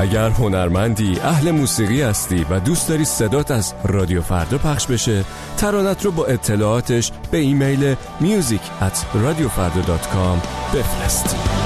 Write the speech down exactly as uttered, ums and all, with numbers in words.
اگر هنرمندی، اهل موسیقی هستی و دوست داری صدات از رادیو فردا پخش بشه، ترانت رو با اطلاعاتش به ایمیل میوزیک ات رادیو فردا دات کام بفرست.